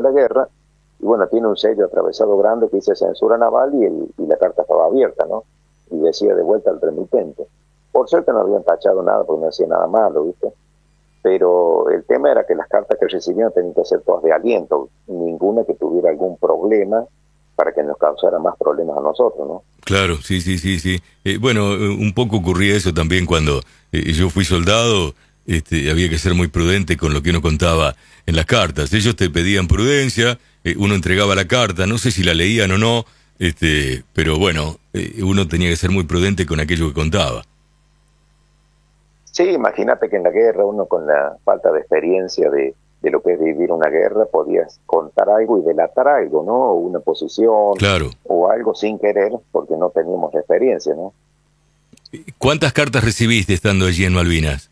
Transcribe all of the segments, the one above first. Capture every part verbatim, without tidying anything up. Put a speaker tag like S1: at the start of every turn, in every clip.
S1: la guerra, y bueno, tiene un sello atravesado grande que dice censura naval y, el, y la carta estaba abierta, ¿no? Y decía de vuelta al remitente. Por suerte no habían tachado nada porque no hacía nada malo, ¿viste? Pero el tema era que las cartas que recibían tenían que ser todas de aliento, ninguna que tuviera algún problema para que nos causara más problemas a nosotros, ¿no?
S2: Claro, sí, sí, sí, sí. Eh, bueno, eh, un poco ocurría eso también cuando eh, yo fui soldado. Este, había que ser muy prudente con lo que uno contaba en las cartas. Ellos te pedían prudencia, eh, uno entregaba la carta, no sé si la leían o no, este, pero bueno, eh, uno tenía que ser muy prudente con aquello que contaba.
S1: Sí, imagínate que en la guerra uno con la falta de experiencia de, de lo que es vivir una guerra podías contar algo y delatar algo, ¿no? O una posición
S2: Claro.
S1: o algo sin querer porque no teníamos la experiencia, ¿no?
S2: ¿Cuántas cartas recibiste estando allí en Malvinas?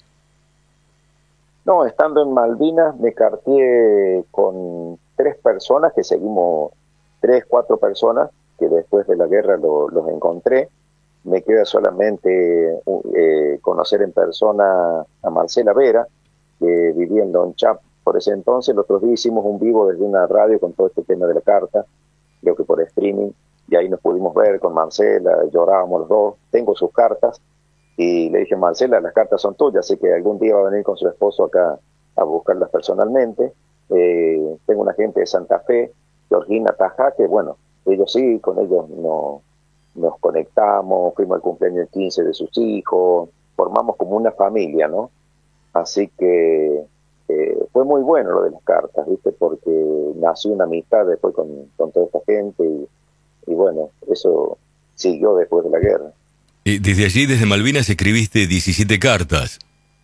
S1: No, estando en Malvinas me carteé con tres personas que seguimos, tres, cuatro personas que después de la guerra lo, los encontré. Me queda solamente eh, conocer en persona a Marcela Vera, que vivía en Lonchap por ese entonces. El otro día hicimos un vivo desde una radio con todo este tema de la carta, creo que por streaming, y ahí nos pudimos ver con Marcela, llorábamos los dos. Tengo sus cartas, y le dije, Marcela, las cartas son tuyas, así que algún día va a venir con su esposo acá a buscarlas personalmente. Eh, tengo una gente de Santa Fe, Georgina Tajá, que bueno, ellos sí, con ellos no... nos conectamos, fuimos al cumpleaños quince de sus hijos, formamos como una familia, ¿no? Así que eh, fue muy bueno lo de las cartas, ¿viste? Porque nació una amistad después con, con toda esta gente y, y bueno, eso siguió después de la guerra.
S2: Eh, desde allí, desde Malvinas, escribiste diecisiete cartas.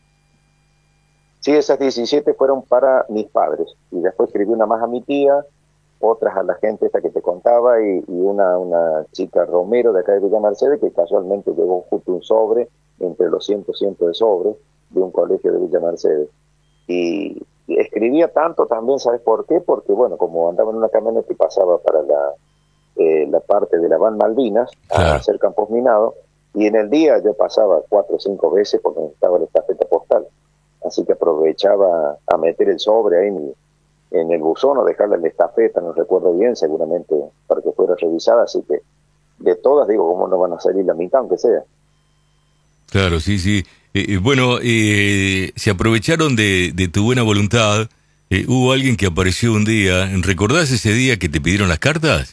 S1: Sí, esas diecisiete fueron para mis padres y después escribí una más a mi tía, otras a la gente esta que te contaba y, y una, una chica Romero de acá de Villa Mercedes que casualmente llegó justo un sobre entre los cientos cientos de sobres de un colegio de Villa Mercedes. Y, y escribía tanto también, ¿sabes por qué? Porque bueno, como andaba en una camioneta y pasaba para la, eh, la parte de la Van Malvinas, claro, a hacer campos minados, y en el día yo pasaba cuatro o cinco veces porque necesitaba la estafeta postal, así que aprovechaba a meter el sobre ahí en, en el buzón o dejarla en la estafeta, no recuerdo bien, seguramente para que fuera revisada, así que de todas digo, ¿cómo no van a salir la mitad, aunque sea?
S2: Claro, sí, sí. Eh, eh, bueno, eh, se aprovecharon de, de tu buena voluntad. Eh, hubo alguien que apareció un día. ¿Recordás ese día que te pidieron las cartas?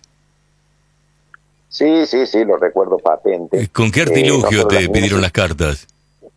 S1: Sí, sí, sí, lo recuerdo patente.
S2: Eh, ¿Con qué artilugio
S1: eh, no
S2: te
S1: las
S2: pidieron
S1: mías,
S2: las cartas?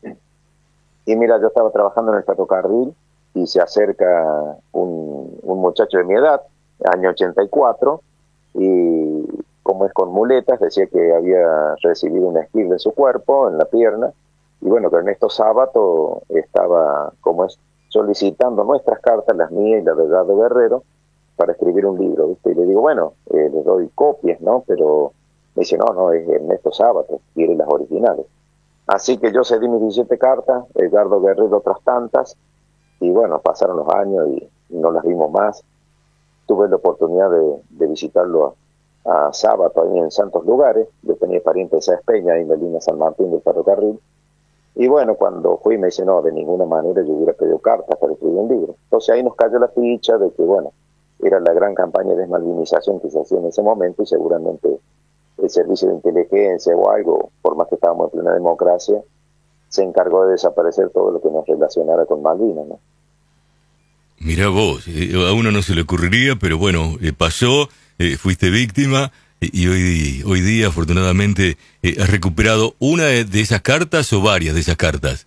S1: Y mira, yo estaba trabajando en el ferrocarril y se acerca un, un muchacho de mi edad, año ochenta y cuatro, y como es con muletas, decía que había recibido una esquirla en su cuerpo, en la pierna, y bueno, que Ernesto Sábato estaba, como es, solicitando nuestras cartas, las mías y las de Edgardo Guerrero, para escribir un libro, ¿viste? Y le digo, bueno, eh, le doy copias, ¿no? Pero me dice, no, no, es Ernesto Sábato, quiere las originales. Así que yo cedí mis diecisiete cartas, Edgardo Guerrero otras tantas, y bueno, pasaron los años y, y no las vimos más. Tuve la oportunidad de, de visitarlo a, a Sábato ahí en Santos Lugares. Yo tenía parientes de Sáenz Peña ahí en la línea San Martín del ferrocarril. Y bueno, cuando fui me dice, no, de ninguna manera yo hubiera pedido cartas para escribir un libro. Entonces ahí nos cayó la ficha de que, bueno, era la gran campaña de desmalvinización que se hacía en ese momento y seguramente el servicio de inteligencia o algo, por más que estábamos en plena democracia, se encargó de desaparecer todo lo que nos relacionara con Malvinas, ¿no?
S2: Mirá vos, eh, a uno no se le ocurriría, pero bueno, eh, pasó, eh, fuiste víctima eh, y hoy, hoy día afortunadamente eh, has recuperado una de, de esas cartas o varias de esas cartas.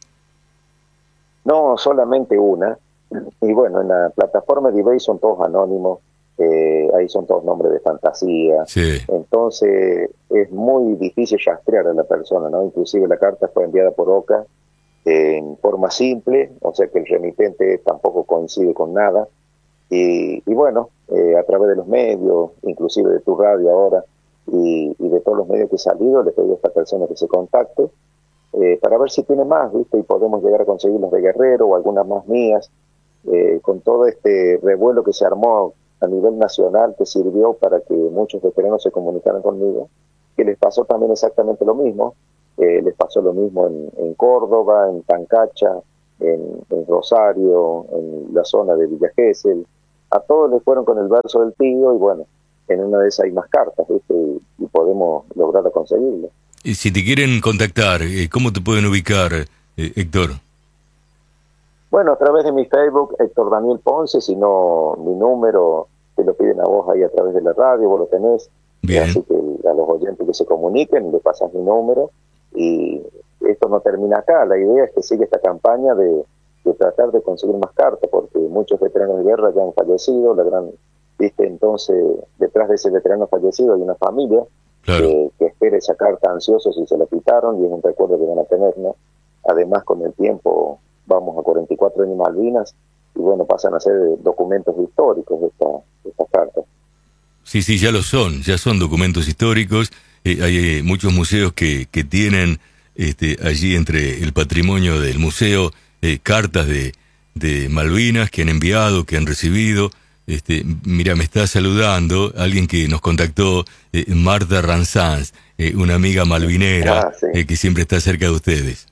S1: No, solamente una. Y bueno, en la plataforma de eBay son todos anónimos, eh, ahí son todos nombres de fantasía.
S2: Sí.
S1: Entonces es muy difícil rastrear a la persona, ¿no? Inclusive la carta fue enviada por Oca eh, en forma simple, o sea que el remitente tampoco coincide con nada. Y, y bueno, eh, a través de los medios, inclusive de tu radio ahora, y, y de todos los medios que he salido, le pedí a esta persona que se contacte eh, para ver si tiene más, ¿viste? Y podemos llegar a conseguir las de Guerrero o algunas más mías, eh, con todo este revuelo que se armó a nivel nacional, que sirvió para que muchos veteranos se comunicaran conmigo, que les pasó también exactamente lo mismo. Eh, les pasó lo mismo en, en Córdoba, en Pancacha, en, en Rosario, en la zona de Villa Gesell. a todos les fueron con el verso del tío y bueno, en una de esas hay más cartas, ¿viste? Y, y podemos lograr conseguirlo.
S2: Y si te quieren contactar, eh, ¿cómo te pueden ubicar, eh, Héctor?
S1: Bueno, a través de mi Facebook, Héctor Daniel Ponce, si no, mi número, te lo piden a vos ahí a través de la radio, vos lo tenés.
S2: Bien.
S1: Así que a los oyentes que se comuniquen, le pasas mi número. Y esto no termina acá, la idea es que siga esta campaña de, de tratar de conseguir más cartas, porque muchos veteranos de guerra ya han fallecido, la gran, viste, entonces detrás de ese veterano fallecido hay una familia.
S2: Claro.
S1: Que, que espera esa carta ansiosos y se la quitaron y es un recuerdo que van a tener, ¿no? Además, con el tiempo vamos a cuarenta y cuatro años Malvinas y bueno, pasan a ser documentos históricos esta, estas cartas.
S2: Sí, sí, ya lo son, ya son documentos históricos. Eh, hay eh, muchos museos que, que tienen este, allí entre el patrimonio del museo eh, cartas de, de Malvinas que han enviado, que han recibido. Este, mira, me está saludando alguien que nos contactó, eh, Marta Ranzans, eh, una amiga malvinera
S1: Ah, sí.
S2: eh, que siempre está cerca de ustedes.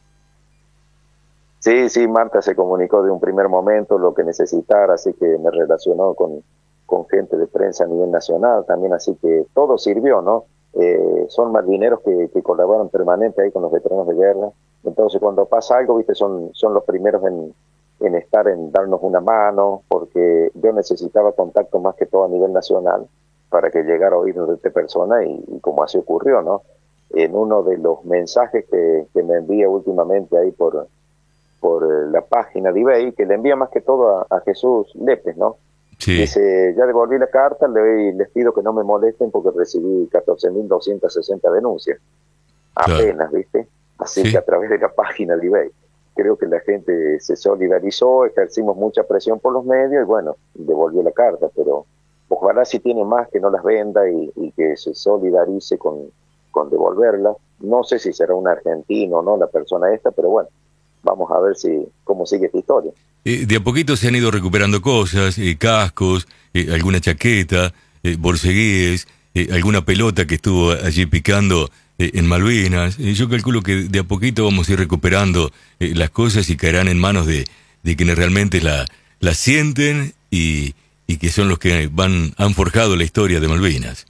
S1: Sí, sí, Marta se comunicó de un primer momento lo que necesitara, así que me relacionó con, con gente de prensa a nivel nacional también, así que todo sirvió, ¿no? Eh, son malvineros que, que colaboran permanente ahí con los veteranos de guerra, entonces cuando pasa algo, viste, son, son los primeros en, en estar, en darnos una mano, porque yo necesitaba contacto más que todo a nivel nacional para que llegara a oídos de esta persona y, y como así ocurrió, ¿no? En uno de los mensajes que, que me envía últimamente ahí por... por la página de eBay, que le envía más que todo a, a Jesús Lépez, ¿no?
S2: Sí.
S1: Dice, ya devolví la carta, le, les pido que no me molesten porque recibí catorce mil doscientas sesenta denuncias.
S2: Claro.
S1: Apenas, ¿viste? Así
S2: Sí.
S1: que a través de la página de eBay. Creo que la gente se solidarizó, ejercimos mucha presión por los medios y bueno, devolvió la carta, pero ojalá si tiene más que no las venda y, y que se solidarice con, con devolverla. No sé si será un argentino o no la persona esta, pero bueno, vamos a ver si cómo sigue esta historia.
S2: Eh, de a poquito se han ido recuperando cosas, eh, cascos, eh, alguna chaqueta, eh, borceguíes, eh, alguna pelota que estuvo allí picando eh, en Malvinas. Eh, yo calculo que de a poquito vamos a ir recuperando eh, las cosas y caerán en manos de, de quienes realmente la, la sienten y, y que son los que van han forjado la historia de Malvinas.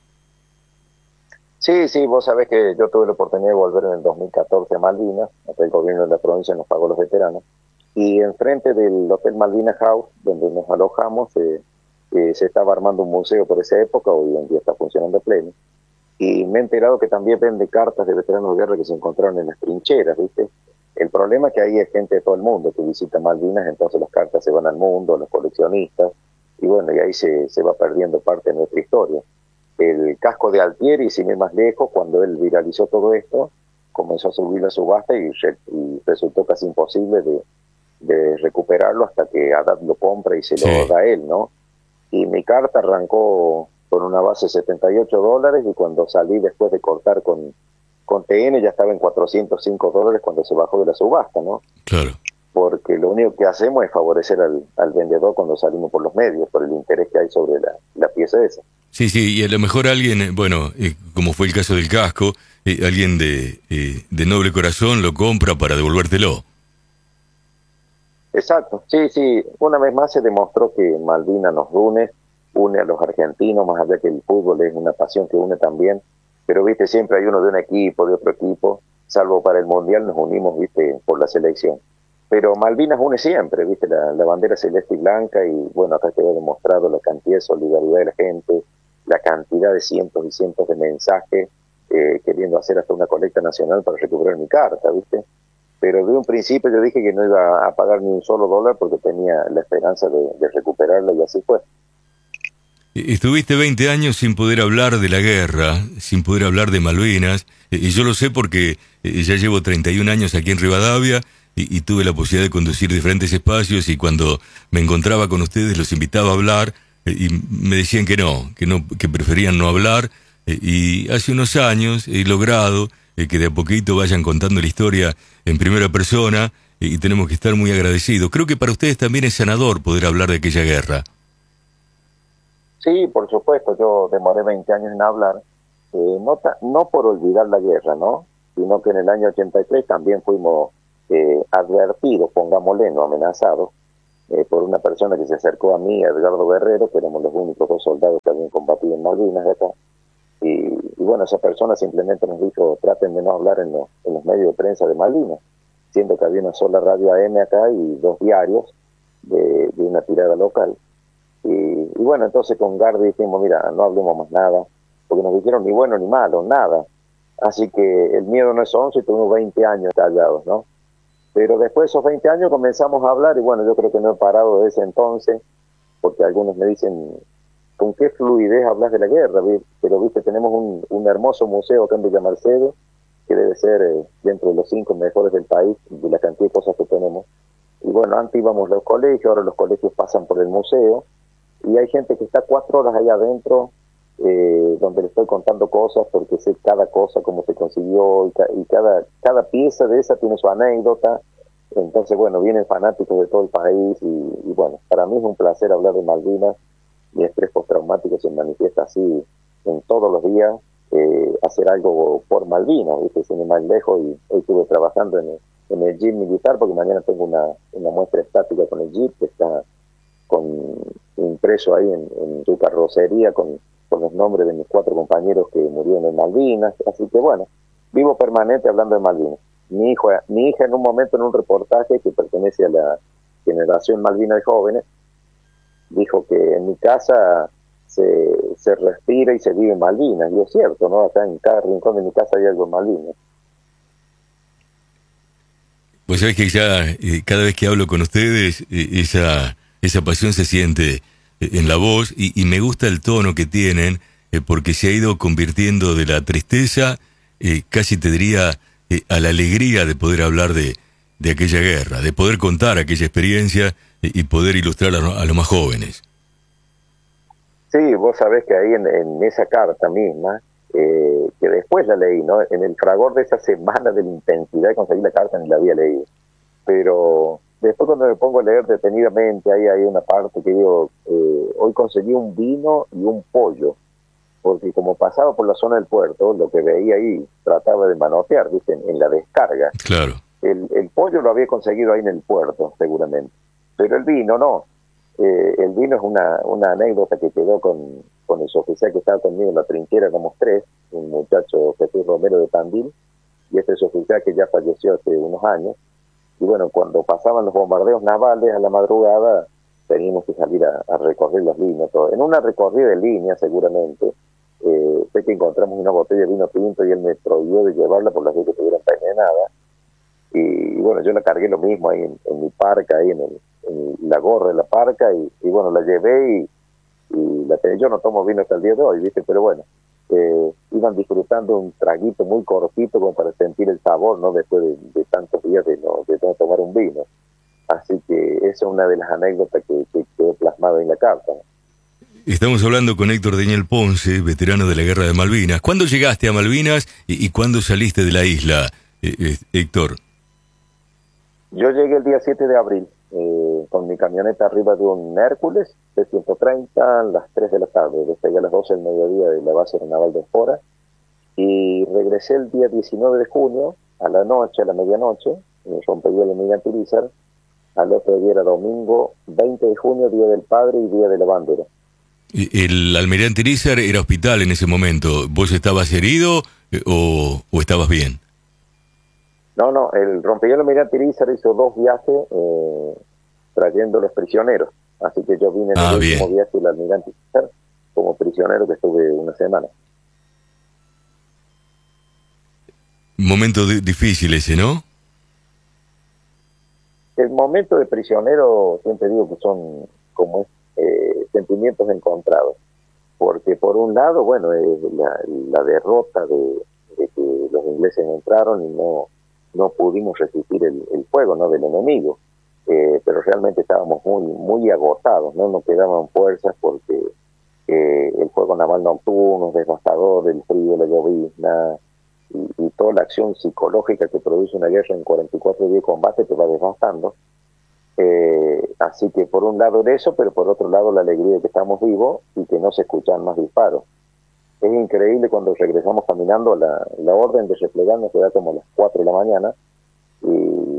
S1: Sí, sí, vos sabés que yo tuve la oportunidad de volver en el dos mil catorce a Malvinas, hasta el gobierno de la provincia nos pagó los veteranos, y enfrente del Hotel Malvinas House, donde nos alojamos, eh, eh, se estaba armando un museo por esa época, hoy en día está funcionando a pleno, y me he enterado que también vende cartas de veteranos de guerra que se encontraron en las trincheras, ¿viste? El problema es que ahí hay gente de todo el mundo que visita Malvinas, entonces las cartas se van al mundo, los coleccionistas, y bueno, y ahí se, se va perdiendo parte de nuestra historia. El casco de Altieri, sin ir más lejos, cuando él viralizó todo esto, comenzó a subir la subasta y, re, y resultó casi imposible de, de recuperarlo hasta que Haddad lo compra y se lo
S2: Sí.
S1: da a él, ¿no? Y mi carta arrancó con una base de setenta y ocho dólares y cuando salí después de cortar con, con T N ya estaba en cuatrocientos cinco dólares cuando se bajó de la subasta, ¿no?
S2: Claro.
S1: Porque lo único que hacemos es favorecer al, al vendedor cuando salimos por los medios, por el interés que hay sobre la, la pieza esa.
S2: Sí, sí, y a lo mejor alguien, eh, bueno, eh, como fue el caso del casco, eh, alguien de, eh, de noble corazón lo compra para devolvértelo.
S1: Exacto, sí, sí, una vez más se demostró que Malvinas nos une, une a los argentinos, más allá que el fútbol es una pasión que une también, pero viste, siempre hay uno de un equipo, de otro equipo, salvo para el Mundial nos unimos, viste, por la selección. Pero Malvinas une siempre, viste, la, la bandera celeste y blanca y bueno, acá quedó demostrado la cantidad de solidaridad de la gente, la cantidad de cientos y cientos de mensajes eh, queriendo hacer hasta una colecta nacional para recuperar mi carta, viste. Pero de un principio yo dije que no iba a pagar ni un solo dólar porque tenía la esperanza de, de recuperarla y así fue.
S2: Estuviste veinte años sin poder hablar de la guerra, sin poder hablar de Malvinas, y yo lo sé porque ya llevo treinta y un años aquí en Rivadavia y, y tuve la posibilidad de conducir diferentes espacios y cuando me encontraba con ustedes los invitaba a hablar y me decían que no, que no, que preferían no hablar y hace unos años he logrado que de a poquito vayan contando la historia en primera persona y tenemos que estar muy agradecidos. Creo que para ustedes también es sanador poder hablar de aquella guerra.
S1: Sí, por supuesto, yo demoré veinte años en hablar, eh, no, ta, no por olvidar la guerra, ¿no? Sino que en el año ochenta y tres también fuimos eh, advertidos, pongámosle, no amenazados, eh, por una persona que se acercó a mí, a Edgardo Guerrero, que éramos los únicos dos soldados que habían combatido en Malvinas de acá. Y, y bueno, esa persona simplemente nos dijo, traten de no hablar en, lo, en los medios de prensa de Malvinas, siendo que había una sola radio A M acá y dos diarios de, de una tirada local. Y, y bueno, entonces con Gardi dijimos, mira, no hablemos más nada, porque nos dijeron ni bueno ni malo, nada. Así que el miedo no es once y tuvimos veinte años callados, ¿no? Pero después de esos veinte años comenzamos a hablar y bueno, yo creo que no he parado desde ese entonces, porque algunos me dicen, ¿con qué fluidez hablas de la guerra? Pero viste, tenemos un, un hermoso museo acá en Villa Mercedes, que debe ser eh, dentro de los cinco mejores del país, de la cantidad de cosas que tenemos. Y bueno, antes íbamos a los colegios, ahora los colegios pasan por el museo, y hay gente que está cuatro horas ahí adentro, eh, donde le estoy contando cosas, porque sé cada cosa, cómo se consiguió, y, ca y cada, cada pieza de esa tiene su anécdota. Entonces, bueno, vienen fanáticos de todo el país, y, y bueno, para mí es un placer hablar de Malvinas. Mi estrés postraumático se manifiesta así en todos los días, eh, hacer algo por Malvinas, ¿viste? Sin ir más lejos, y hoy estuve trabajando en el, en el jeep militar, porque mañana tengo una, una muestra estática con el jeep, que está con impreso ahí en, en su carrocería, con, con los nombres de mis cuatro compañeros que murieron en Malvinas. Así que bueno, vivo permanente hablando de Malvinas. Mi hijo, mi hija en un momento en un reportaje que pertenece a la generación Malvinas de jóvenes, dijo que en mi casa se, se respira y se vive en Malvinas, y es cierto, ¿no? Acá en cada rincón de mi casa hay algo en Malvinas.
S2: Pues sabés que ya eh, cada vez que hablo con ustedes, eh, esa, esa pasión se siente eh, en la voz, y, y me gusta el tono que tienen, eh, porque se ha ido convirtiendo de la tristeza, eh, casi te diría, eh, a la alegría de poder hablar de, de aquella guerra, de poder contar aquella experiencia eh, y poder ilustrar a, a los más jóvenes.
S1: Sí, vos sabés que ahí en, en esa carta misma, eh, que después la leí, ¿no? En el fragor de esa semana de la intensidad de conseguir la carta ni la había leído. Pero después cuando me pongo a leer detenidamente, ahí hay una parte que digo, eh, hoy conseguí un vino y un pollo, porque como pasaba por la zona del puerto, lo que veía ahí trataba de manotear, ¿viste? En, en la descarga.
S2: Claro.
S1: El, el pollo lo había conseguido ahí en el puerto, seguramente. Pero el vino no. Eh, el vino es una, una anécdota que quedó con, con el oficial que estaba conmigo en la trinchera, éramos tres, un muchacho Jesús Romero de Tandil, y este es oficial que ya falleció hace unos años. Y bueno, cuando pasaban los bombardeos navales a la madrugada, teníamos que salir a, a recorrer las líneas. Todo. En una recorrida de línea, seguramente, eh, sé que encontramos una botella de vino tinto y él me prohibió de llevarla por las veces que estuviera envenenada. Y, y bueno, yo la cargué lo mismo ahí en, en mi parca, ahí en, el, en la gorra de la parca, y, y bueno, la llevé y, y la tenía. Yo no tomo vino hasta el día de hoy, ¿viste? Pero bueno, eh, iban disfrutando un traguito muy cortito como para sentir el sabor, ¿no? Después de, de tantos días de no, de no tomar un vino. Así que esa es una de las anécdotas que, que quedó plasmada en la carta, ¿no?
S2: Estamos hablando con Héctor Daniel Ponce, veterano de la Guerra de Malvinas. ¿Cuándo llegaste a Malvinas y, y cuándo saliste de la isla, eh, eh, Héctor?
S1: Yo llegué el día siete de abril, eh, con mi camioneta arriba de un Hércules de ciento treinta a las tres de la tarde. Despegué a las doce del mediodía de la base naval de Espora y regresé el día diecinueve de junio, a la noche, a la medianoche, me rompería el almirante Irizar. Al otro día era domingo veinte de junio, Día del Padre y Día de la Bandera.
S2: El almirante Irizar era hospital en ese momento. ¿Vos estabas herido eh, o, o estabas bien?
S1: No, no, el rompehielos almirante Irizar hizo dos viajes eh, trayendo los prisioneros. Así que yo vine en
S2: ah,
S1: el
S2: bien.
S1: último viaje del almirante Irizar como prisionero, que estuve una semana.
S2: Momento de, difícil ese, ¿no?
S1: El momento de prisionero, siempre digo que son como eh, sentimientos encontrados. Porque por un lado, bueno, es la, la derrota de, de que los ingleses entraron y no, no pudimos resistir el, el fuego, ¿no?, del enemigo. Eh, pero realmente estábamos muy, muy agotados, ¿no? Nos quedaban fuerzas porque eh, el fuego naval nocturno, devastador, el frío, la llovizna y, y toda la acción psicológica que produce una guerra en cuarenta y cuatro días de combate te va devastando. Eh, así que por un lado era eso, pero por otro lado la alegría de que estamos vivos y que no se escuchan más disparos. Es increíble cuando regresamos caminando, la, la orden de replegar nos queda como a las cuatro de la mañana y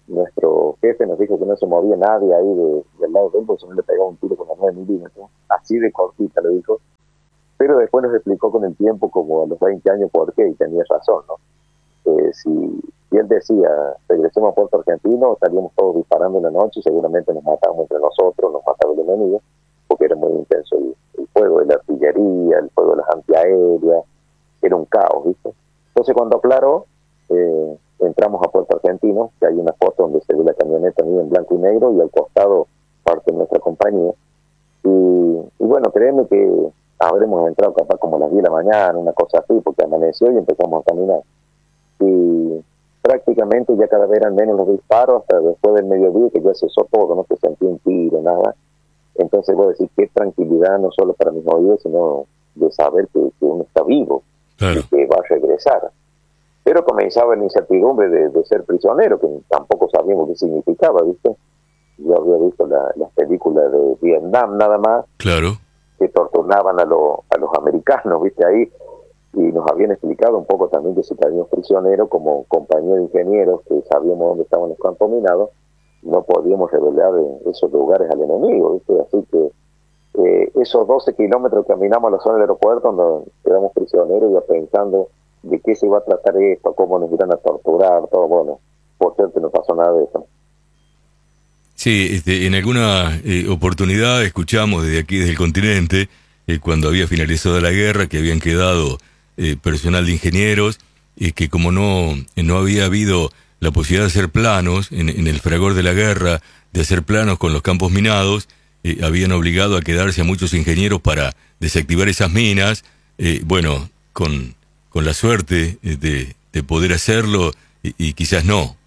S1: nuestro jefe nos dijo que no se movía nadie ahí de, del lado de él, porque si no le pegaba un tiro con los nueve milímetros, así de cortita lo dijo, pero después nos explicó con el tiempo, como a los veinte años, por qué, y tenía razón, ¿no? Eh, si, si él decía, regresemos a Puerto Argentino, estaríamos todos disparando en la noche y seguramente nos matábamos entre nosotros, nos mataba el enemigo, porque era muy intenso el, el fuego de la artillería, el fuego de las antiaéreas, era un caos, ¿viste? Entonces cuando aclaró, eh, entramos a Puerto Argentino, que hay una foto donde se ve la camioneta mía en blanco y negro y al costado parte de nuestra compañía, y, y bueno, créeme que habremos entrado capaz como a las diez de la mañana, una cosa así, porque amaneció y empezamos a caminar. Y prácticamente ya cada vez eran menos los disparos hasta después del mediodía, que ya cesó todo, no se sentía un tiro, nada. Entonces voy a decir qué tranquilidad, no solo para mis oídos, sino de saber que, que uno está vivo,
S2: claro,
S1: y que va a regresar. Pero comenzaba la incertidumbre de, de ser prisionero, que tampoco sabíamos qué significaba, ¿viste? Yo había visto la, las películas de Vietnam nada más,
S2: claro,
S1: que torturaban a, lo, a los americanos, ¿viste? Ahí, y nos habían explicado un poco también que si caíamos prisioneros como compañía de ingenieros, que sabíamos dónde estaban los campos minados, no podíamos revelar en esos lugares al enemigo, ¿viste? Así que eh, esos doce kilómetros que caminamos a la zona del aeropuerto, donde quedamos prisioneros, ya pensando de qué se iba a tratar esto, cómo nos iban a torturar, todo. Bueno, por suerte no pasó nada de eso.
S2: Sí, este, en alguna eh, oportunidad escuchamos desde aquí, desde el continente, eh, cuando había finalizado la guerra, que habían quedado eh, personal de ingenieros, y que como no, eh, no había habido la posibilidad de hacer planos en, en el fragor de la guerra, de hacer planos con los campos minados, eh, habían obligado a quedarse a muchos ingenieros para desactivar esas minas, eh, bueno, con, con la suerte eh, de, de poder hacerlo, y, y quizás no.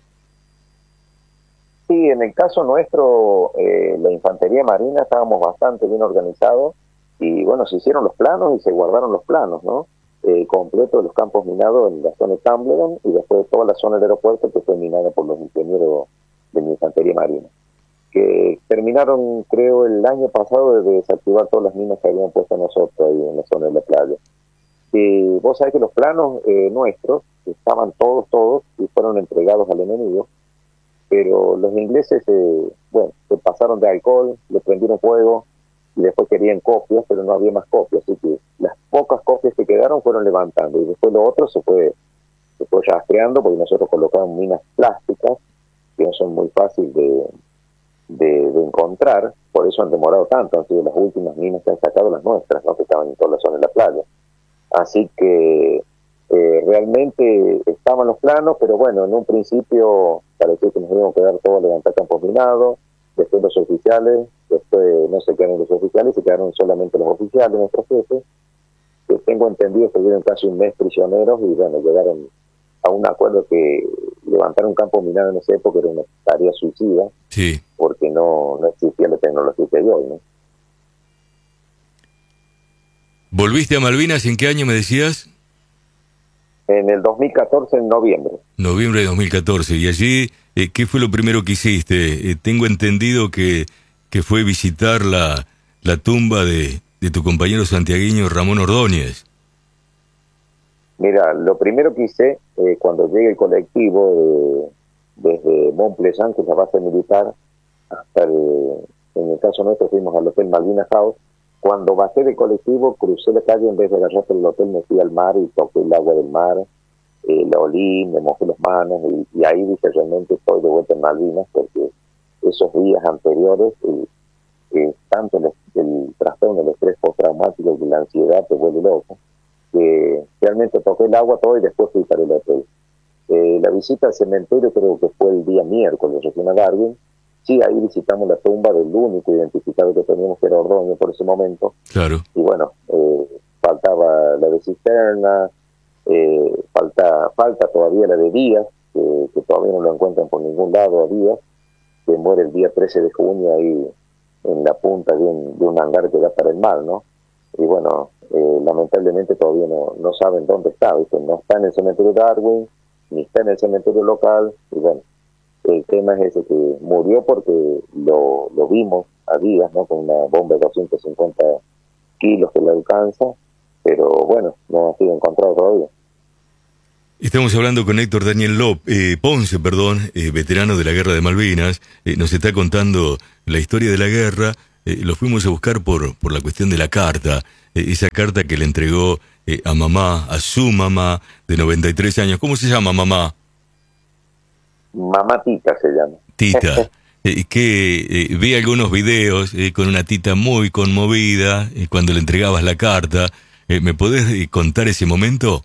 S1: Sí, en el caso nuestro, eh, la Infantería Marina estábamos bastante bien organizados y bueno, se hicieron los planos y se guardaron los planos, ¿no? Eh, completo de los campos minados en la zona de Tumbleton y después toda la zona del aeropuerto que fue minada por los ingenieros de la Infantería Marina, que terminaron, creo, el año pasado de desactivar todas las minas que habían puesto nosotros ahí en la zona de la playa. Y vos sabés que los planos eh, nuestros estaban todos, todos y fueron entregados al enemigo, pero los ingleses, eh, bueno, se pasaron de alcohol, le prendieron fuego y después querían copias, pero no había más copias, así que las pocas copias que quedaron fueron levantando y después lo otro se fue, se fue rastreando porque nosotros colocamos minas plásticas que no son muy fáciles de, de, de encontrar, por eso han demorado tanto, han sido las últimas minas que han sacado las nuestras, ¿no? Que estaban en toda la zona de la playa. Así que eh, realmente estaban los planos, pero bueno, en un principio parecía que nos íbamos a quedar todos a levantar campos minados, después los oficiales, después no se quedaron los oficiales, se quedaron solamente los oficiales, nuestros jefes, que tengo entendido que estuvieron casi un mes prisioneros y bueno, llegaron a un acuerdo que levantar un campo minado en esa época era una tarea suicida,
S2: Sí.
S1: porque no, no existía la tecnología que hay hoy, ¿no?
S2: ¿Volviste a Malvinas en qué año me decías?
S1: En el dos mil catorce, en noviembre.
S2: Noviembre de dos mil catorce. ¿Y allí eh, qué fue lo primero que hiciste? Eh, tengo entendido que, que fue visitar la, la tumba de, de tu compañero santiagueño Ramón Ordóñez.
S1: Mira, lo primero que hice, eh, cuando llegue el colectivo de, desde Montplaisant, que es la base militar, hasta el, en el caso nuestro fuimos al Hotel Malvinas House. Cuando bajé del colectivo, crucé la calle, en vez de agarrar el hotel, me fui al mar y toqué el agua del mar, eh, la olí, me mojé las manos y, y ahí dije, realmente estoy de vuelta en Malvinas, porque esos días anteriores, eh, eh, tanto el, el trastorno, el estrés postraumático y la ansiedad te vuelve loco, que realmente toqué el agua todo y después fui para el hotel. Eh, la visita al cementerio creo que fue el día miércoles, recién a Darwin. Sí, ahí visitamos la tumba del único identificado que teníamos, que era Ordóñez por ese momento.
S2: Claro.
S1: Y bueno, eh, faltaba la de Cisterna, eh, falta falta todavía la de Díaz, que, que todavía no lo encuentran por ningún lado a Díaz, que muere el día trece de junio ahí en la punta de un, de un hangar que da para el mar, ¿no? Y bueno, eh, lamentablemente todavía no, no saben dónde está, ¿viste? No está en el cementerio de Darwin, ni está en el cementerio local, y bueno, el tema es ese, que murió porque lo, lo vimos a Díaz, ¿no? Con una bomba de doscientos cincuenta kilos que le alcanza, pero bueno, no ha sido encontrado todavía.
S2: Estamos hablando con Héctor Daniel López, eh, Ponce, perdón, eh, veterano de la Guerra de Malvinas. Eh, nos está contando la historia de la guerra. Eh, lo fuimos a buscar por, por la cuestión de la carta. Eh, esa carta que le entregó eh, a mamá, a su mamá, de noventa y tres años. ¿Cómo se llama mamá?
S1: Mamá Tita se llama.
S2: Tita. Eh, que eh, vi algunos videos eh, con una Tita muy conmovida eh, cuando le entregabas la carta. Eh, ¿Me podés eh, contar ese momento?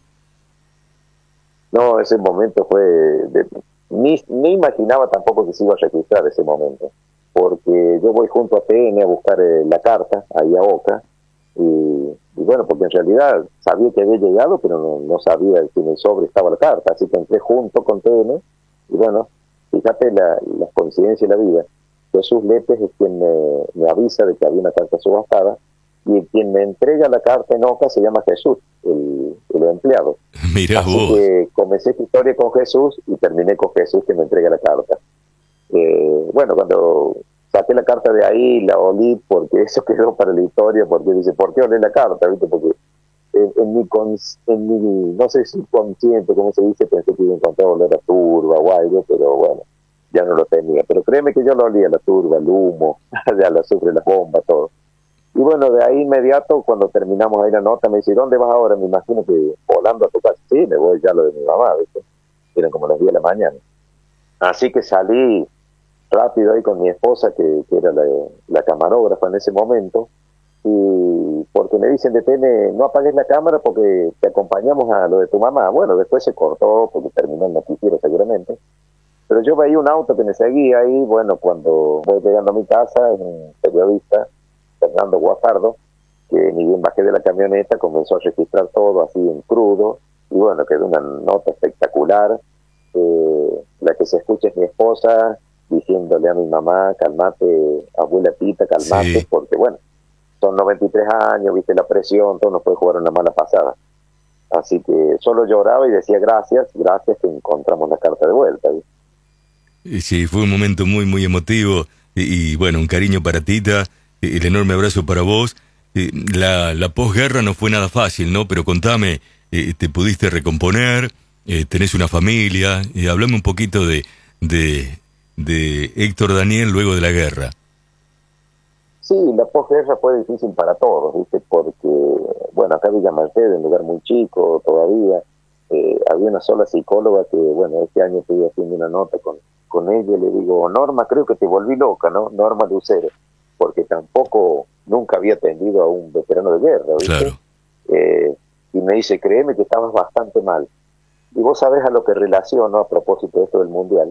S1: No, ese momento fue... De, ni, ni imaginaba tampoco que se iba a registrar ese momento, porque yo voy junto a T N a buscar eh, la carta, ahí a Oca, y, y bueno, porque en realidad sabía que había llegado, pero no, no sabía si en el sobre estaba la carta, así que entré junto con T N, y bueno, fíjate la, la coincidencia de la vida. Jesús Lépez es quien me, me avisa de que había una carta subastada, y quien me entrega la carta en Oca se llama Jesús, el, el empleado.
S2: Mirá
S1: Así
S2: vos.
S1: que comencé esta historia con Jesús y terminé con Jesús que me entrega la carta. Eh, bueno, cuando saqué la carta de ahí, la olí, porque eso quedó para la historia, porque dice, ¿por qué olé la carta? ¿Viste? Porque en, en, mi cons, en mi, no sé si consciente, como se dice, pensé que iba a encontrar olor a turba o algo, pero bueno, ya no lo tenía. Pero créeme que yo lo olía, la turba, el humo, ya el azufre, la bomba, todo. Y bueno, de ahí inmediato, cuando terminamos ahí la nota, me dice, ¿dónde vas ahora? Me imagino que volando a tu casa. Sí, me voy ya a lo de mi mamá, ¿viste? Eran como las diez de la mañana. Así que salí rápido ahí con mi esposa, que, que era la, la camarógrafa en ese momento, y porque me dicen, detene, no apagues la cámara porque te acompañamos a lo de tu mamá. Bueno, después se cortó porque terminó el noticiero seguramente. Pero yo veía un auto que me seguía ahí, bueno, cuando voy llegando a mi casa, un periodista, Fernando Guapardo, que ni bien bajé de la camioneta, comenzó a registrar todo así en crudo, y bueno, quedó una nota espectacular. Eh, la que se escucha es mi esposa diciéndole a mi mamá, calmate, abuela Tita, calmate, sí. Porque bueno, son noventa y tres años, viste la presión, todo nos puede jugar una mala pasada. Así que solo lloraba y decía gracias, gracias que encontramos la carta de vuelta, ¿viste?
S2: Sí, fue un momento muy, muy emotivo, y, y bueno, un cariño para Tita. El enorme abrazo para vos. Eh, la, la posguerra no fue nada fácil, ¿no? Pero contame, eh, ¿te pudiste recomponer? Eh, ¿Tenés una familia? Eh, hablame un poquito de, de, de Héctor Daniel luego de la guerra.
S1: Sí, la posguerra fue difícil para todos, ¿viste? Porque, bueno, acá Villa Mercedes, un lugar muy chico todavía, eh, había una sola psicóloga que, bueno, este año estoy haciendo una nota con, con ella y le digo, Norma, creo que te volví loca, ¿no? Norma Lucero. Porque tampoco, nunca había atendido a un veterano de guerra, ¿viste?
S2: Claro.
S1: Eh, y me dice, créeme que estabas bastante mal. Y vos sabés a lo que relaciono a propósito de esto del Mundial,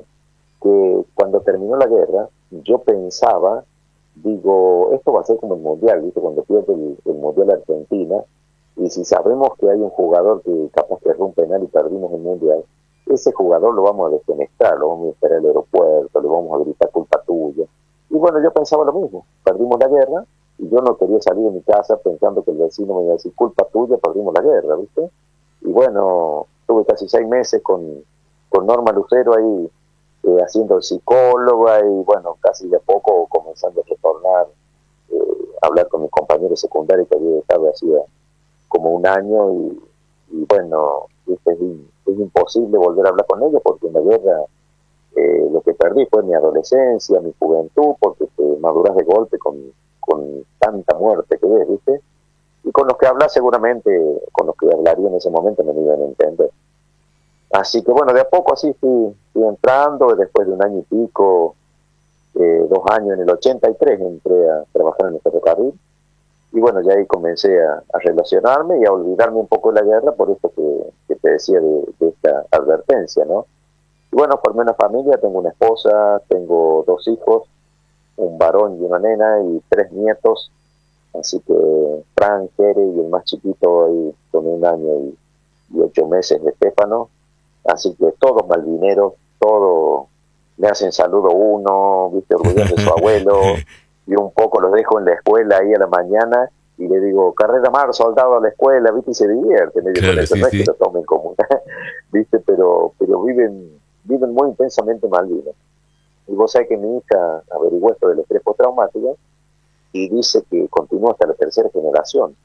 S1: que cuando terminó la guerra, yo pensaba, digo, esto va a ser como el Mundial, ¿viste? Cuando pierde el, el Mundial Argentina, y si sabemos que hay un jugador que capaz que erró un penal y perdimos el Mundial, ese jugador lo vamos a desconectar, lo vamos a esperar al aeropuerto, le vamos a gritar culpa tuya. Y bueno, yo pensaba lo mismo, perdimos la guerra y yo no quería salir de mi casa pensando que el vecino me iba a decir, culpa tuya, perdimos la guerra, ¿viste? Y bueno, tuve casi seis meses con, con Norma Lucero ahí eh, haciendo psicóloga y bueno, casi de a poco comenzando a retornar, eh, a hablar con mis compañeros secundarios que había estado hacía como un año y, y bueno, ¿viste? Es, es imposible volver a hablar con ellos porque en la guerra... Eh, lo que perdí fue mi adolescencia, mi juventud, porque te maduras de golpe con, con tanta muerte que ves, ¿viste? Y con los que hablas seguramente, con los que hablaría en ese momento me iban a entender. Así que bueno, de a poco así fui, fui entrando, después de un año y pico, eh, dos años en el ochenta y tres entré a trabajar en el ferrocarril, y bueno, ya ahí comencé a, a relacionarme y a olvidarme un poco de la guerra por esto que, que te decía de, de esta advertencia, ¿no? Y bueno, formé una familia, tengo una esposa, tengo dos hijos, un varón y una nena y tres nietos, así que Fran, Jere y el más chiquito ahí con un año y, y ocho meses de Estefano, así que todos malvineros, todos me hacen saludo uno, viste, orgulloso de su abuelo, y un poco los dejo en la escuela ahí a la mañana y le digo, carrera mar, soldado a la escuela, viste, y se divierten, ellos
S2: claro,
S1: con eso,
S2: sí,
S1: no
S2: sí.
S1: es que lo tomen común, viste, pero, pero viven... viven muy intensamente Malvinas. Y vos sabés que mi hija averiguó esto del estrés postraumático y dice que continúa hasta la tercera generación.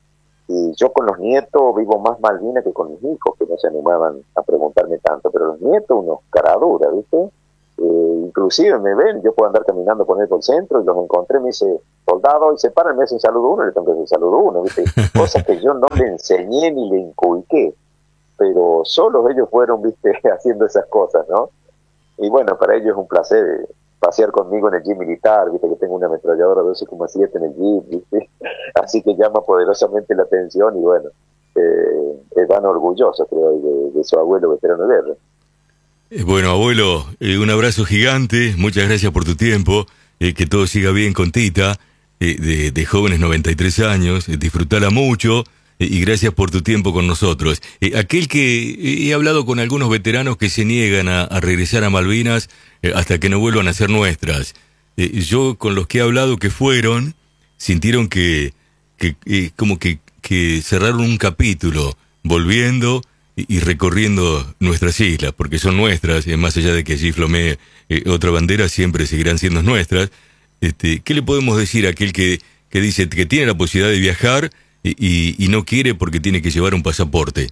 S1: Y yo con los nietos vivo más Malvinas que con mis hijos, que no se animaban a preguntarme tanto, pero los nietos unos caraduras, ¿viste? Eh, inclusive me ven, yo puedo andar caminando con él por el centro y los encontré, me dice, soldado, y se paran, me hacen saludo uno, y le tengo que hacer saludo uno, ¿viste? Cosas que yo no le enseñé ni le inculqué, pero solos ellos fueron, ¿viste? Haciendo esas cosas, ¿no? Y bueno, para ellos es un placer pasear conmigo en el jeep militar, viste que tengo una ametralladora doce coma siete en el jeep, viste, así que llama poderosamente la atención y bueno, eh, están orgullosos, creo, de, de su abuelo veterano de guerra.
S2: Eh, bueno, abuelo, eh, un abrazo gigante, muchas gracias por tu tiempo, eh, que todo siga bien con Tita, eh, de, de jóvenes noventa y tres años, eh, disfrutala mucho. Y gracias por tu tiempo con nosotros. Eh, aquel que he hablado con algunos veteranos que se niegan a, a regresar a Malvinas eh, hasta que no vuelvan a ser nuestras. Eh, yo con los que he hablado que fueron, sintieron que, que eh, como que, que cerraron un capítulo, volviendo y, y recorriendo nuestras islas, porque son nuestras, eh, más allá de que allí flamee eh, otra bandera, siempre seguirán siendo nuestras. Este, ¿qué le podemos decir a aquel que, que dice que tiene la posibilidad de viajar Y, y, y no quiere porque tiene que llevar un pasaporte?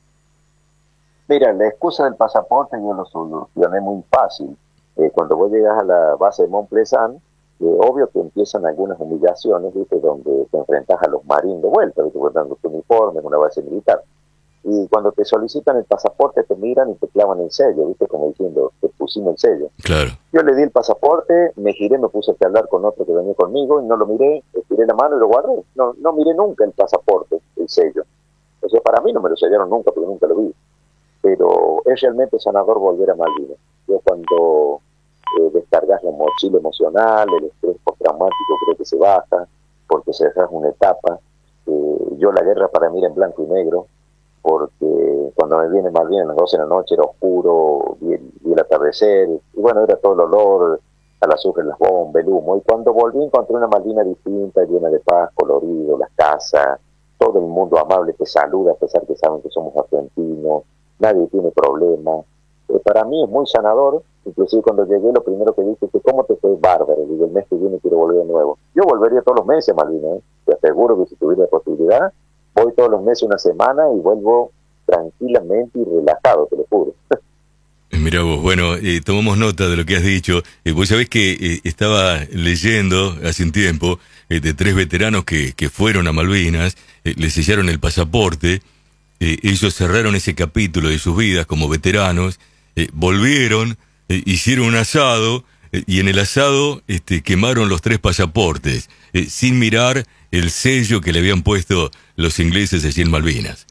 S1: Mira, la excusa del pasaporte yo lo solucioné muy fácil. Eh, cuando vos llegas a la base de Montplezán, eh, obvio que empiezan algunas humillaciones, ¿viste? Donde te enfrentas a los marines de vuelta, ¿viste? Guardando tu uniforme en una base militar. Y cuando te solicitan el pasaporte te miran y te clavan el sello, ¿viste? Como diciendo, te pusimos el sello.
S2: Claro.
S1: Yo le di el pasaporte, me giré, me puse a hablar con otro que venía conmigo y no lo miré, estiré la mano y lo guardé. No, no miré nunca el pasaporte, el sello. O sea, para mí no me lo sellaron nunca porque nunca lo vi. Pero es realmente sanador volver a Malvinas. Yo cuando eh, descargas la mochila emocional, el estrés postraumático creo que se baja, porque se deja una etapa. Eh, yo la guerra para mí era en blanco y negro, porque cuando me viene Malvinas a las doce de la noche era oscuro, vi el, vi el atardecer, y bueno, era todo el olor al azufre, las bombas, el humo, y cuando volví encontré una Malvina distinta, llena de paz, colorido, las casas, todo el mundo amable te saluda, a pesar que saben que somos argentinos, nadie tiene problema. Eh, para mí es muy sanador, inclusive cuando llegué lo primero que dije es ¿cómo te fue bárbaro? Digo, el mes que viene quiero volver de nuevo. Yo volvería todos los meses a Malvinas, ¿eh? Te aseguro que si tuviera la posibilidad, voy todos los meses una semana y vuelvo tranquilamente y relajado, te lo juro.
S2: Mirá vos, bueno, eh, tomamos nota de lo que has dicho. Eh, vos sabés que eh, estaba leyendo hace un tiempo eh, de tres veteranos que, que fueron a Malvinas, eh, les sellaron el pasaporte, eh, ellos cerraron ese capítulo de sus vidas como veteranos, eh, volvieron, eh, hicieron un asado, eh, y en el asado este, quemaron los tres pasaportes, eh, sin mirar el sello que le habían puesto los ingleses allí en Malvinas.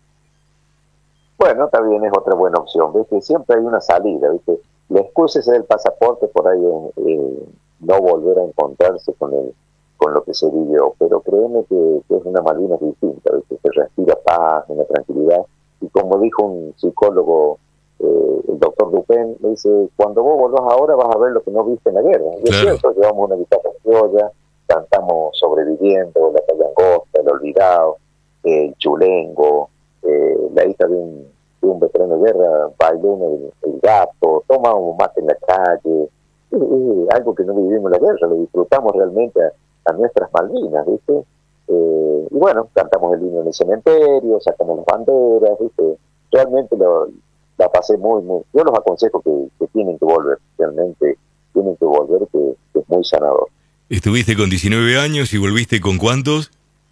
S1: Bueno, también es otra buena opción, ¿viste? Siempre hay una salida, ¿viste? La excusa es el pasaporte, por ahí eh, no volver a encontrarse con el, con lo que se vivió, pero créeme que, que es una Malvinas distinta, ¿viste? Se respira paz, una tranquilidad, y como dijo un psicólogo, eh, el doctor Dupin, me dice, cuando vos volvás ahora vas a ver lo que no viste en la guerra. Y claro. Es cierto, llevamos una guitarra criolla, cantamos Sobreviviendo, La Calle Angosta, El Olvidado, El Chulengo, eh, la hija de un, de un veterano de guerra bailó el, el gato, toma un mate en la calle, eh, eh, algo que no vivimos en la guerra, lo disfrutamos realmente a, a nuestras Malvinas, ¿viste? Eh, y bueno, cantamos el himno en el cementerio, sacamos las banderas, ¿viste? Realmente lo, la pasé muy, muy, yo los aconsejo que, que tienen que volver, realmente tienen que volver, que, que es muy sanador.
S2: ¿Estuviste con diecinueve años y volviste con cuántos?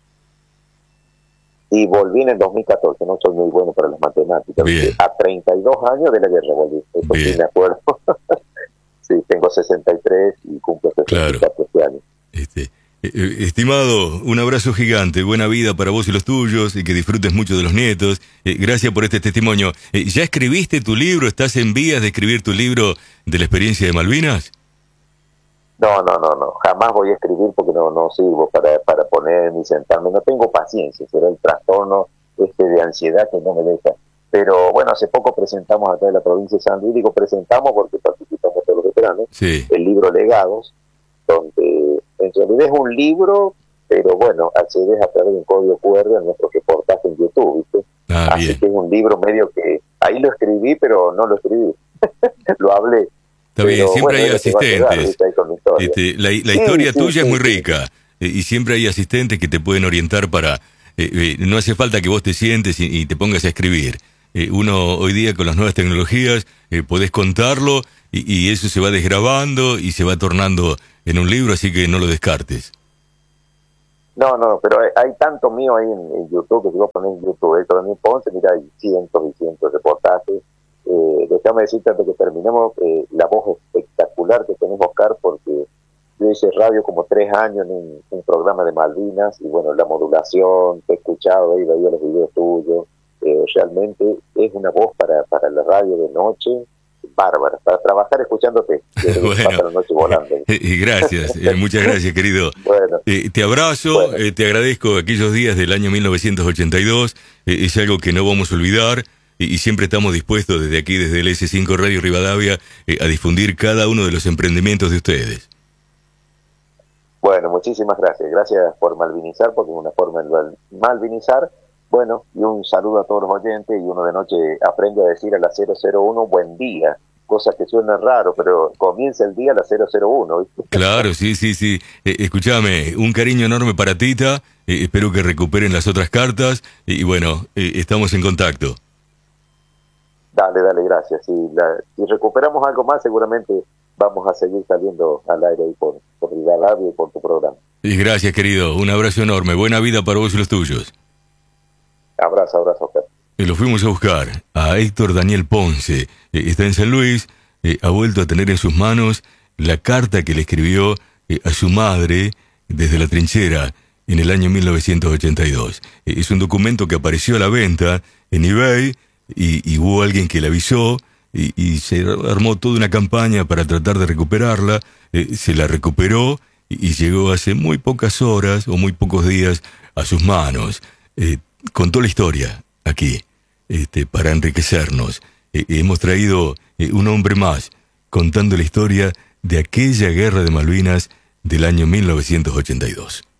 S1: Y volví en el dos mil catorce, no soy muy bueno para las matemáticas.
S2: Bien.
S1: A treinta y dos años de la guerra volví, eso sí me acuerdo. Sí, tengo sesenta y tres y cumplo sesenta y cuatro
S2: claro.
S1: este año.
S2: Este, eh, estimado, un abrazo gigante, buena vida para vos y los tuyos, y que disfrutes mucho de los nietos. Eh, gracias por este testimonio. Eh, ¿Ya escribiste tu libro? ¿Estás en vías de escribir tu libro de la experiencia de Malvinas?
S1: No, no, no, no, jamás voy a escribir porque no, no sirvo para, para poner ni sentarme, no tengo paciencia, será el trastorno este de ansiedad que no me deja. Pero bueno, hace poco presentamos acá en la provincia de San Luis, digo presentamos porque participamos todos los veteranos,
S2: sí.
S1: El libro Legados, donde en realidad es un libro, pero bueno, accedes a través de un código cu erre a nuestro reportaje en YouTube, ¿viste?
S2: Ah,
S1: así
S2: bien.
S1: que es un libro medio que, ahí lo escribí, pero no lo escribí, lo hablé.
S2: Está bien,
S1: pero,
S2: siempre
S1: bueno,
S2: hay asistentes.
S1: Quedar,
S2: este, la la
S1: sí,
S2: historia
S1: sí,
S2: tuya
S1: sí,
S2: es muy
S1: sí.
S2: rica, eh, y siempre hay asistentes que te pueden orientar para eh, eh, no hace falta que vos te sientes y, y te pongas a escribir. Eh, uno hoy día con las nuevas tecnologías eh, podés contarlo y, y eso se va desgrabando y se va tornando en un libro, así que no lo descartes.
S1: No, no, pero hay, hay tanto mío ahí en, en YouTube, que si vos ponés en YouTube Héctor Daniel Ponce, mira, hay cientos y cientos de reportajes. Eh, déjame decirte antes que terminemos, eh, la voz espectacular que tenés, Oscar, porque yo hice radio como tres años en un, un programa de Malvinas, y bueno, la modulación, te he escuchado ahí, veía los videos tuyos, eh, realmente es una voz para, para la radio de noche, bárbara, para trabajar escuchándote, que
S2: bueno,
S1: pasa la noche volando.
S2: Y gracias, eh, muchas gracias, querido.
S1: Bueno,
S2: eh, te abrazo,
S1: bueno.
S2: eh, te agradezco aquellos días del año mil novecientos ochenta y dos, eh, es algo que no vamos a olvidar, y, y siempre estamos dispuestos desde aquí, desde el ese cinco Radio Rivadavia, eh, a difundir cada uno de los emprendimientos de ustedes.
S1: Bueno, muchísimas gracias. Gracias por malvinizar, porque es una forma de malvinizar. Bueno, y un saludo a todos los oyentes, y uno de noche aprende a decir a las cero cero uno buen día, cosa que suena raro, pero comienza el día a las cero cero uno, ¿viste?
S2: Claro, sí, sí, sí. Eh, escúchame, un cariño enorme para Tita, eh, espero que recuperen las otras cartas, y, y bueno, eh, estamos en contacto.
S1: Dale, dale, gracias. Si, la, si recuperamos algo más, seguramente vamos a seguir saliendo al aire ahí por, por Rivadavia y por tu programa.
S2: Y gracias, querido, un abrazo enorme, buena vida para vos y los tuyos.
S1: Abrazo, abrazo, Oscar.
S2: Eh, lo fuimos a buscar a Héctor Daniel Ponce, eh, está en San Luis, eh, ha vuelto a tener en sus manos la carta que le escribió eh, a su madre desde la trinchera en el año mil novecientos ochenta y dos. Eh, es un documento que apareció a la venta en eBay y, y hubo alguien que le avisó y, y se armó toda una campaña para tratar de recuperarla, eh, se la recuperó y, y llegó hace muy pocas horas o muy pocos días a sus manos. Eh, contó la historia aquí, este, para enriquecernos. Eh, hemos traído eh, un hombre más contando la historia de aquella guerra de Malvinas del año mil novecientos ochenta y dos.